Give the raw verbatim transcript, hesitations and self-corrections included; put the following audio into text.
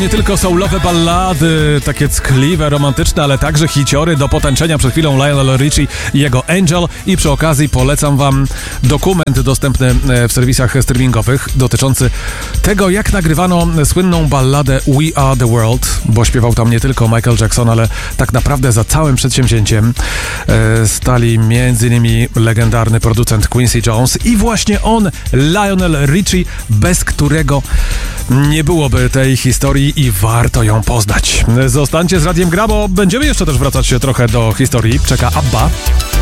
Nie tylko soulowe ballady, takie ckliwe, romantyczne, ale także hiciory do potęczenia. Przed chwilą Lionel Richie i jego Angel. I przy okazji polecam wam dokument dostępny w serwisach streamingowych dotyczący tego, jak nagrywano słynną balladę We Are The World, bo śpiewał tam nie tylko Michael Jackson, ale tak naprawdę za całym przedsięwzięciem stali między innymi legendarny producent Quincy Jones i właśnie on, Lionel Richie, bez którego nie byłoby tej historii i warto ją poznać. Zostańcie z Radiem Gra, bo będziemy jeszcze też wracać trochę do historii. Czeka ABBA.